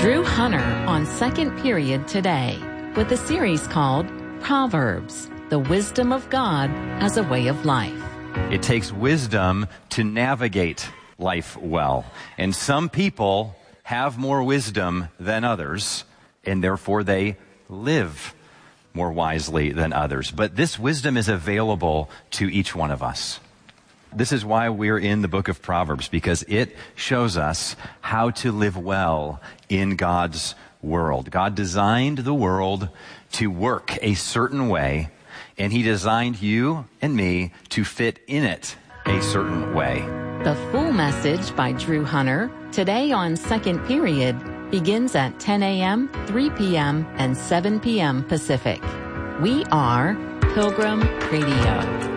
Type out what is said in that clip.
Drew Hunter on Second Period today with a series called Proverbs, the Wisdom of God as a Way of Life. It takes wisdom to navigate life well. And some people have more wisdom than others, and therefore they live more wisely than others. But this wisdom is available to each one of us. This is why we're in the book of Proverbs, because it shows us how to live well in God's world. God designed the world to work a certain way, and He designed you and me to fit in it a certain way. The full message by Drew Hunter, today on Second Period, begins at 10 a.m., 3 p.m., and 7 p.m. Pacific. We are Pilgrim Radio.